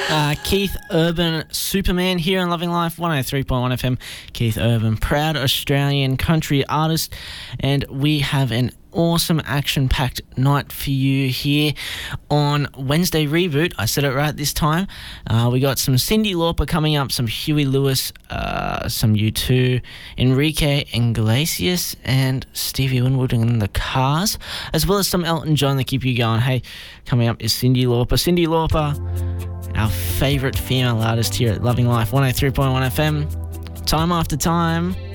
Keith Urban, Superman, here on Loving Life 103.1 FM. Keith Urban, proud Australian country artist, and we have an awesome action-packed night for you here on Wednesday Reboot. I said it right this time. We got some Cyndi Lauper coming up, some Huey Lewis, some U2, Enrique Iglesias, and Stevie Winwood and the Cars, as well as some Elton John to keep you going. Hey, coming up is Cyndi Lauper. Cyndi Lauper, our favourite female artist here at Loving Life 103.1 FM. Time after time.